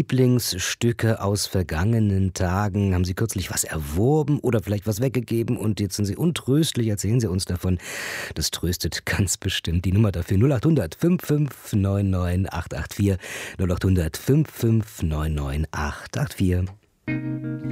Lieblingsstücke aus vergangenen Tagen? Haben Sie kürzlich was erworben oder vielleicht was weggegeben und jetzt sind Sie untröstlich? Erzählen Sie uns davon. Das tröstet ganz bestimmt. Die Nummer dafür 0800 5599 884 0800 5599 884.